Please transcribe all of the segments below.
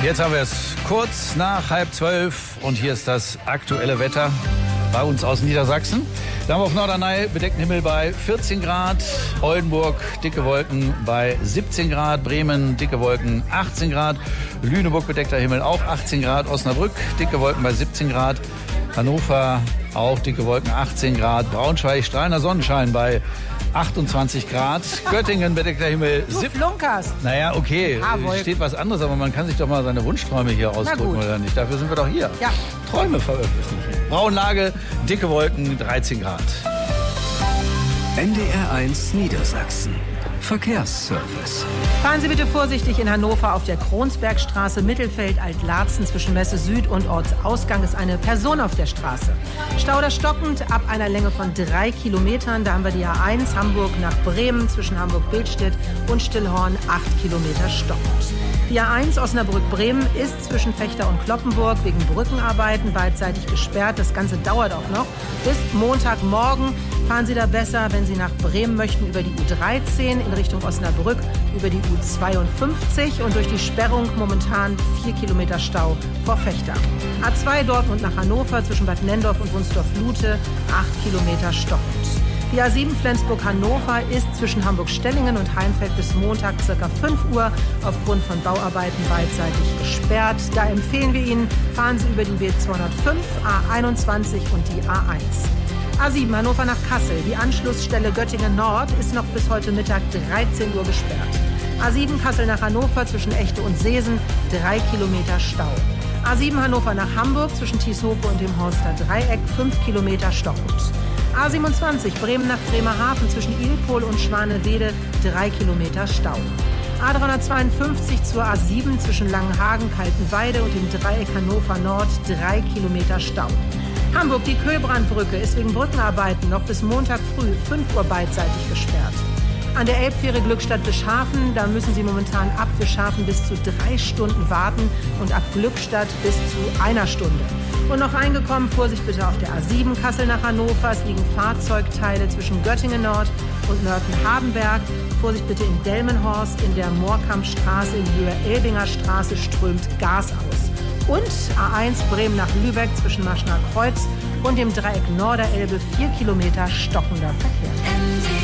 Jetzt haben wir es kurz nach 11:30 und hier ist das aktuelle Wetter bei uns aus Niedersachsen. Da haben wir auf Norderney bedeckten Himmel bei 14 Grad, Oldenburg dicke Wolken bei 17 Grad, Bremen dicke Wolken 18 Grad, Lüneburg bedeckter Himmel auch 18 Grad, Osnabrück dicke Wolken bei 17 Grad, Hannover auch dicke Wolken 18 Grad, Braunschweig strahlender Sonnenschein bei 28 Grad, Göttingen bedeckter Himmel. Du flunkerst. Naja, okay, steht was anderes, aber man kann sich doch mal seine Wunschträume hier ausdrücken, oder nicht? Dafür sind wir doch hier. Ja. Träume veröffentlichen. Braunlage, dicke Wolken, 13 Grad. NDR1 Niedersachsen. Verkehrsservice. Fahren Sie bitte vorsichtig in Hannover auf der Kronsbergstraße, Mittelfeld, Altlarzen zwischen Messe Süd und Ortsausgang ist eine Person auf der Straße. Stauder stockend ab einer Länge von 3 Kilometern. Da haben wir die A1 Hamburg nach Bremen zwischen Hamburg-Bildstedt und Stillhorn 8 Kilometer stockend. Die A1 Osnabrück-Bremen ist zwischen Vechta und Cloppenburg wegen Brückenarbeiten beidseitig gesperrt. Das Ganze dauert auch noch bis Montagmorgen. Fahren Sie da besser, wenn Sie nach Bremen möchten, über die U13 in Richtung Osnabrück, über die U52 und durch die Sperrung momentan 4 Kilometer Stau vor Vechta. A2 Dortmund nach Hannover zwischen Bad Nendorf und Wunsdorf-Lute 8 Kilometer stockend. Die A7 Flensburg-Hannover ist zwischen Hamburg-Stellingen und Heinfeld bis Montag ca. 5 Uhr aufgrund von Bauarbeiten beidseitig gesperrt. Da empfehlen wir Ihnen, fahren Sie über die B205, A21 und die A1. A7 Hannover nach Kassel. Die Anschlussstelle Göttingen Nord ist noch bis heute Mittag 13 Uhr gesperrt. A7 Kassel nach Hannover zwischen Echte und Seesen 3 Kilometer Stau. A7 Hannover nach Hamburg zwischen Tieshope und dem Horster Dreieck 5 Kilometer stockend. A27 Bremen nach Bremerhaven zwischen Ilpol und Schwanewede 3 Kilometer Stau. A352 zur A7 zwischen Langenhagen, Kaltenweide und dem Dreieck Hannover Nord 3 Kilometer Stau. Hamburg, die Köhlbrandbrücke ist wegen Brückenarbeiten noch bis Montag früh 5 Uhr beidseitig gesperrt. An der Elbfähre Glückstadt-Bischhafen, da müssen Sie momentan ab Bischhafen bis zu 3 Stunden warten und ab Glückstadt bis zu 1 Stunde. Und noch reingekommen, Vorsicht bitte auf der A7 Kassel nach Hannover. Es liegen Fahrzeugteile zwischen Göttingen Nord und Nörten-Hardenberg. Vorsicht bitte in Delmenhorst, in der Moorkampstraße in Höhe Elbinger Straße strömt Gas aus. Und A1 Bremen nach Lübeck zwischen Maschner Kreuz und dem Dreieck Norderelbe 4 Kilometer stockender Verkehr.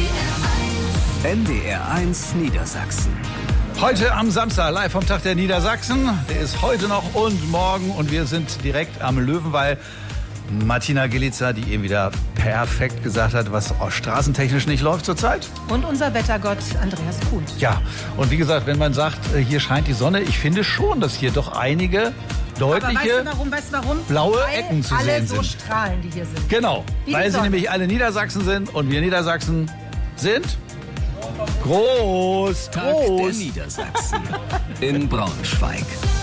NDR1 Niedersachsen. Heute am Samstag, live vom Tag der Niedersachsen. Der ist heute noch und morgen und wir sind direkt am Löwenwall. Martina Gilitzer, die eben wieder perfekt gesagt hat, was straßentechnisch nicht läuft zurzeit. Und unser Wettergott Andreas Kuhn. Ja, und wie gesagt, wenn man sagt, hier scheint die Sonne, ich finde schon, dass hier doch einige deutliche weißt du warum? Blaue Ecken zu sehen sind. Alle so strahlen, die hier sind. Genau, weil sie nämlich alle Niedersachsen sind und wir Niedersachsen sind groß. Tag der Niedersachsen in Braunschweig.